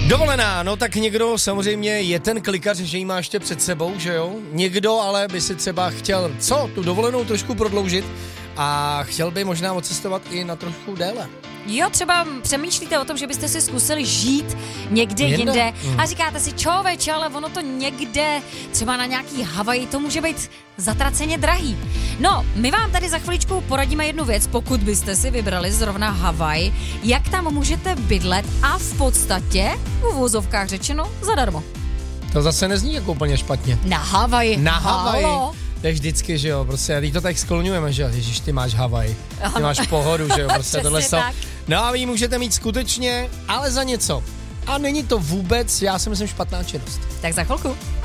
Dovolená, no tak někdo samozřejmě je ten klikař, že ji má ještě před sebou, že jo? Někdo ale by si třeba chtěl, tu dovolenou trošku prodloužit a chtěl by možná odcestovat i na trošku déle. Jo, třeba přemýšlíte o tom, že byste si zkusili žít někde jinde a říkáte si, člověče, ale ono to někde, třeba na nějaký Havaji, to může být zatraceně drahý. No, my vám tady za chviličku poradíme jednu věc, pokud byste si vybrali zrovna Havaj, jak tam můžete bydlet a v podstatě, v uvozovkách řečeno, zadarmo. To zase nezní jako úplně špatně. Na Havaji. Na Havaji. Halo. To je vždycky, že jo, prostě, teď to tak skloňujeme, že jo, ježiš, ty máš Havaj, ty máš pohodu, že jo, prostě tohle jsou. No a vy můžete mít skutečně, ale za něco. A není to vůbec, já si myslím, špatná činnost. Tak za chvilku.